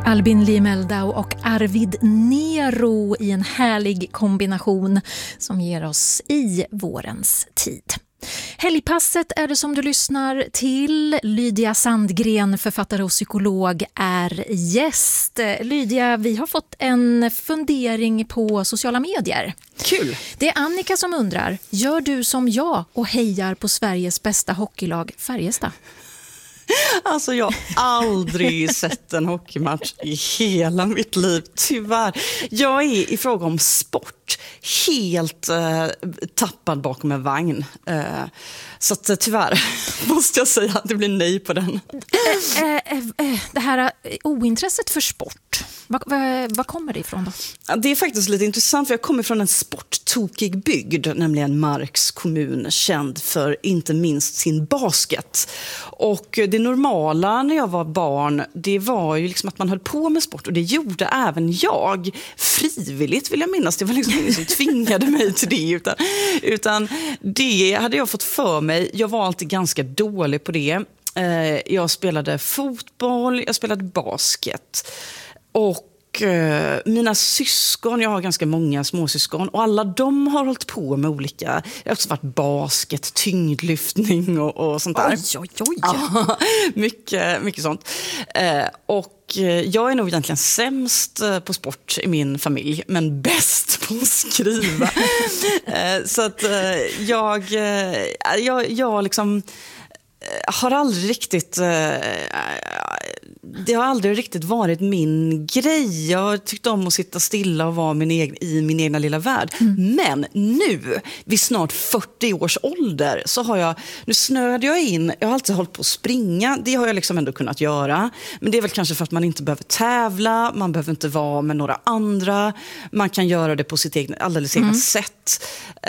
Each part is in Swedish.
Albin Lee Meldau och Arvid Nero i en härlig kombination som ger oss i vårens tid. Helgpasset är det som du lyssnar till. Lydia Sandgren, författare och psykolog, är gäst. Lydia, vi har fått en fundering på sociala medier. Kul! Det är Annika som undrar, gör du som jag och hejar på Sveriges bästa hockeylag Färjestad? Alltså jag har aldrig sett en hockeymatch i hela mitt liv, tyvärr. Jag är i fråga om sport helt tappad bakom en vagn. Så att, tyvärr måste jag säga att det blir nej på den. Det här ointresset för sport, vad kommer det ifrån då? Det är faktiskt lite intressant, för jag kommer från en sporttokig bygd, nämligen Marks kommun, känd för inte minst sin basket. Och det normala när jag var barn, det var ju liksom att man höll på med sport, och det gjorde även jag. Frivilligt vill jag minnas, det var liksom ingen som tvingade mig till det, utan det hade jag fått för mig. Jag var alltid ganska dålig på det. Jag spelade fotboll, jag spelade basket. Och mina syskon, jag har ganska många småsyskon, och alla de har hållit på med olika, det har också varit basket, tyngdlyftning och sånt där. Oj. Ja, mycket sånt. Och jag är nog egentligen sämst på sport i min familj, men bäst på att skriva. Så att jag liksom har aldrig riktigt det har aldrig riktigt varit min grej. Jag tyckte om att sitta stilla och vara i min egna lilla värld. Men nu, vid snart 40 års ålder, så nu snöade jag in. Jag har alltid hållit på att springa. Det har jag liksom ändå kunnat göra. Men det är väl kanske för att man inte behöver tävla. Man behöver inte vara med några andra. Man kan göra det på sitt alldeles egna sätt.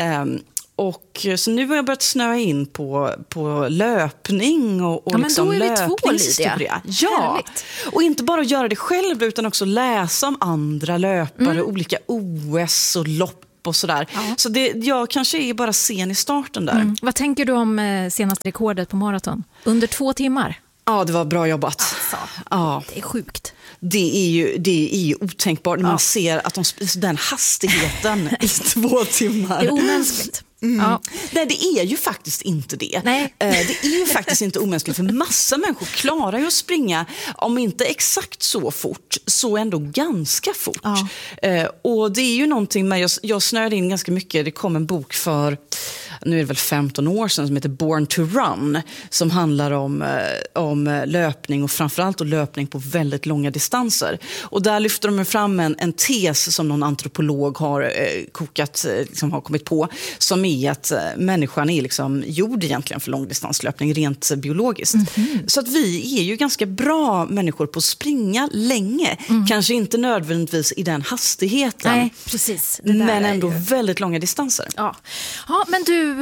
Och så nu har jag börjat snöa in på löpning och liksom men då är vi två, Lydia. Ja, härligt. Och inte bara göra det själv, utan också läsa om andra löpare, olika OS och lopp och sådär. Ja. Så jag kanske är bara sen i starten där. Vad tänker du om senaste rekordet på maraton? Under 2 timmar? Ja, det var bra jobbat. Alltså, ja. Det är sjukt. Det är ju otänkbart när man ser att den hastigheten i 2 timmar. Det är omänskligt. Ja. Nej, det är ju faktiskt inte det. Nej. Det är ju faktiskt inte omänskligt, för massa människor klarar ju att springa, om inte exakt så fort, så ändå ganska fort. Ja. Och det är ju någonting med, jag snöade in ganska mycket. Det kom en bok för, nu är det väl 15 år sedan, som heter Born to Run, som handlar om löpning, och framförallt löpning på väldigt långa distanser. Och där lyfter de fram en tes som någon antropolog har liksom har kommit på, som är att människan är liksom gjord egentligen för långdistanslöpning rent biologiskt. Så att vi är ju ganska bra människor på att springa länge. Kanske inte nödvändigtvis i den hastigheten. Nej, precis. Men ändå väldigt långa distanser. Ja, men du,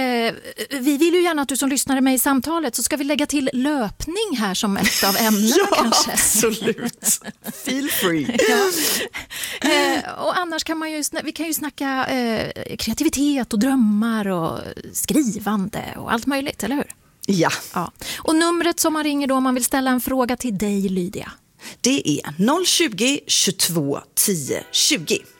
vi vill ju gärna att du som lyssnar med i samtalet, så ska vi lägga till löpning här som ett av ämnena. Ja, kanske. Absolut. Feel free. Och annars kan vi kan ju snacka kreativitet och drömmar och skrivande och allt möjligt, eller hur? Ja. Och numret som man ringer då om man vill ställa en fråga till dig, Lydia? Det är 020 22 10 20.